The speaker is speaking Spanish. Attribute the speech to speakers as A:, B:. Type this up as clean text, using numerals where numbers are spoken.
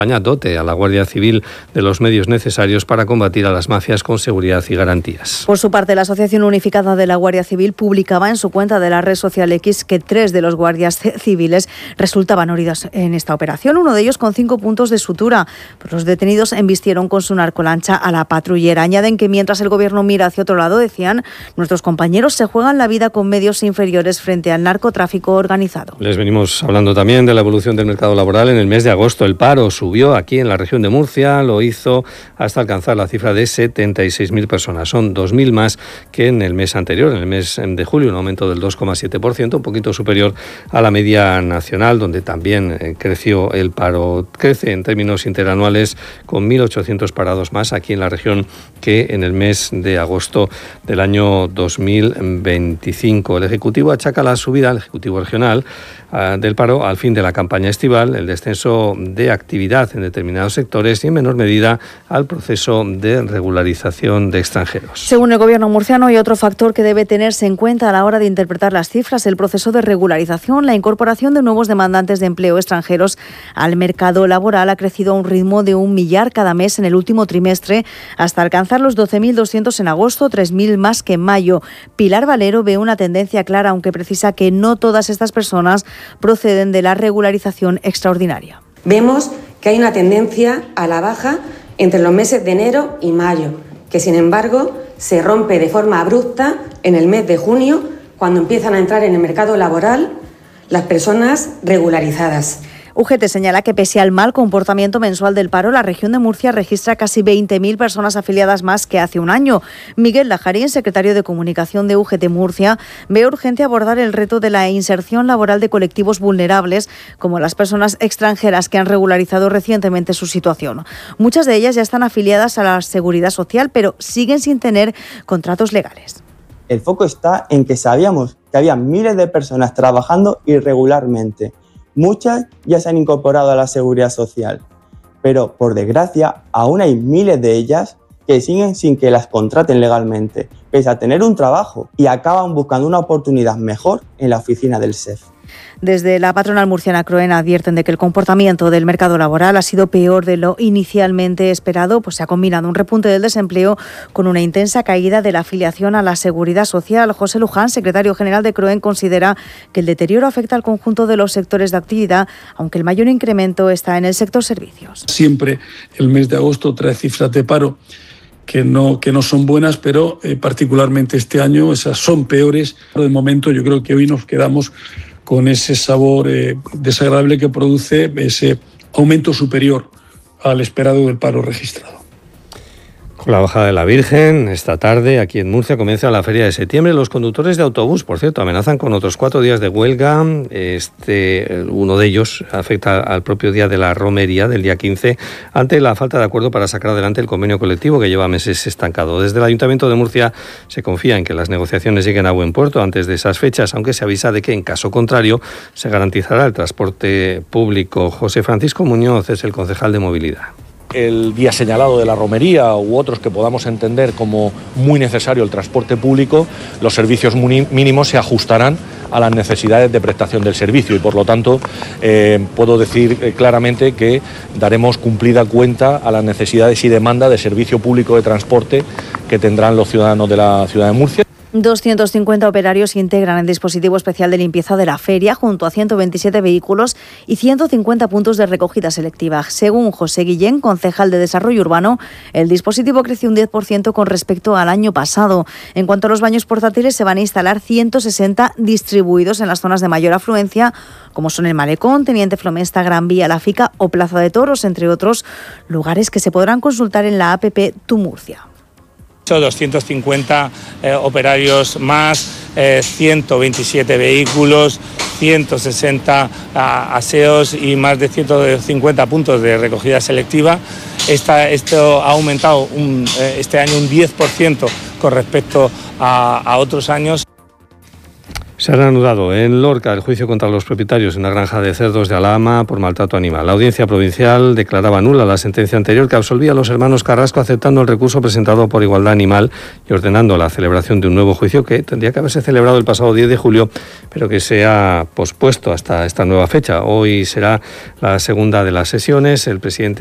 A: España dote a la Guardia Civil de los medios necesarios para combatir a las mafias con seguridad y garantías.
B: Por su parte, la Asociación Unificada de la Guardia Civil publicaba en su cuenta de la red social X que 3 de los guardias civiles resultaban heridos en esta operación, uno de ellos con 5 puntos de sutura. Los detenidos embistieron con su narcolancha a la patrullera. Añaden que mientras el gobierno mira hacia otro lado, decían, nuestros compañeros se juegan la vida con medios inferiores frente al narcotráfico organizado.
A: Les venimos hablando también de la evolución del mercado laboral. En el mes de agosto el paro subió aquí en la región de Murcia, lo hizo hasta alcanzar la cifra de 76.000 personas. Son 2.000 más que en el mes anterior, en el mes de julio, un aumento del 2,7%, un poquito superior a la media nacional, donde también creció el paro. Crece en términos interanuales con 1.800 parados más aquí en la región que en el mes de agosto del año 2025. El Ejecutivo achaca la subida, el Ejecutivo regional, del paro al fin de la campaña estival, el descenso de actividad en determinados sectores y en menor medida al proceso de regularización de extranjeros.
B: Según el gobierno murciano, hay otro factor que debe tenerse en cuenta a la hora de interpretar las cifras: el proceso de regularización. La incorporación de nuevos demandantes de empleo extranjeros al mercado laboral ha crecido a un ritmo de 1 millar cada mes en el último trimestre, hasta alcanzar los 12.200 en agosto, 3.000 más que en mayo. Pilar Valero ve una tendencia clara, aunque precisa que no todas estas personas proceden de la regularización extraordinaria.
C: Vemos que hay una tendencia a la baja entre los meses de enero y mayo, que sin embargo se rompe de forma abrupta en el mes de junio, cuando empiezan a entrar en el mercado laboral las personas regularizadas.
B: UGT señala que pese al mal comportamiento mensual del paro, la región de Murcia registra casi 20.000 personas afiliadas más que hace un año. Miguel Lajarín, secretario de Comunicación de UGT Murcia, ve urgente abordar el reto de la inserción laboral de colectivos vulnerables, como las personas extranjeras que han regularizado recientemente su situación. Muchas de ellas ya están afiliadas a la Seguridad Social, pero siguen sin tener contratos legales.
D: El foco está en que sabíamos que había miles de personas trabajando irregularmente. Muchas ya se han incorporado a la Seguridad Social, pero por desgracia aún hay miles de ellas que siguen sin que las contraten legalmente, pese a tener un trabajo, y acaban buscando una oportunidad mejor en la oficina del SEF.
B: Desde la patronal murciana CROEN advierten de que el comportamiento del mercado laboral ha sido peor de lo inicialmente esperado, pues se ha combinado un repunte del desempleo con una intensa caída de la afiliación a la Seguridad Social. José Luján, secretario general de CROEN, considera que el deterioro afecta al conjunto de los sectores de actividad, aunque el mayor incremento está en el sector servicios.
E: Siempre el mes de agosto trae cifras de paro que no son buenas, pero particularmente este año esas son peores. De momento yo creo que hoy nos quedamos con ese sabor desagradable que produce ese aumento superior al esperado del paro registrado.
A: Con la bajada de la Virgen, esta tarde aquí en Murcia comienza la Feria de Septiembre. Los conductores de autobús, por cierto, amenazan con otros 4 días de huelga. Uno de ellos afecta al propio día de la romería, del día 15, ante la falta de acuerdo para sacar adelante el convenio colectivo que lleva meses estancado. Desde el Ayuntamiento de Murcia se confía en que las negociaciones lleguen a buen puerto antes de esas fechas, aunque se avisa de que en caso contrario se garantizará el transporte público. José Francisco Muñoz es el concejal de Movilidad.
F: El día señalado de la romería u otros que podamos entender como muy necesario el transporte público, los servicios mínimos se ajustarán a las necesidades de prestación del servicio y por lo tanto puedo decir claramente que daremos cumplida cuenta a las necesidades y demanda de servicio público de transporte que tendrán los ciudadanos de la ciudad de Murcia.
B: 250 operarios integran el dispositivo especial de limpieza de la feria, junto a 127 vehículos y 150 puntos de recogida selectiva. Según José Guillén, concejal de Desarrollo Urbano, el dispositivo creció un 10% con respecto al año pasado. En cuanto a los baños portátiles, se van a instalar 160 distribuidos en las zonas de mayor afluencia, como son el Malecón, Teniente Flomesta, Gran Vía, La Fica o Plaza de Toros, entre otros lugares que se podrán consultar en la app Tu Murcia.
G: 250 operarios más, 127 vehículos, 160 aseos y más de 150 puntos de recogida selectiva. Esto ha aumentado este año un 10% con respecto a otros años.
A: Se ha reanudado en Lorca el juicio contra los propietarios de una granja de cerdos de Alhama por maltrato animal. La audiencia provincial declaraba nula la sentencia anterior que absolvía a los hermanos Carrasco, aceptando el recurso presentado por Igualdad Animal y ordenando la celebración de un nuevo juicio que tendría que haberse celebrado el pasado 10 de julio, pero que se ha pospuesto hasta esta nueva fecha. Hoy será la segunda de las sesiones. El presidente